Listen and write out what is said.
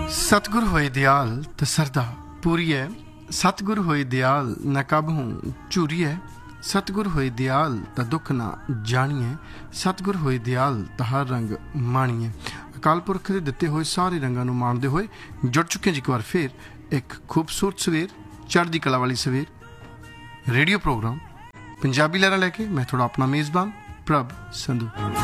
सतगुर होए दयाल त सरदा पूरी है, सतगुर होए दयाल न कब हूँ चूरी है, सतगुर होए दयाल त दुख ना जानिए, सतगुर होए दयाल त हर रंग माणीए। अकाल पुरख के दिते हुए सारे रंगों को माणते हुए जुड़ चुके हैं एक बार फिर एक खूबसूरत सवेर, चढ़दी कला वाली सवेर रेडियो प्रोग्राम पंजाबी लहरा लैके। मैं थोड़ा अपना मेज़बान प्रभ संधू।